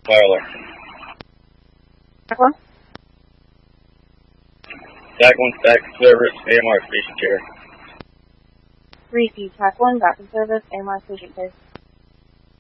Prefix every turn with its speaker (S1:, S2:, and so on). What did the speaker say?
S1: Tyler.
S2: TAC 1?
S1: TAC 1, stack service, AMR station chair.
S2: Repeat, TAC 1, back in service, AMR station chair.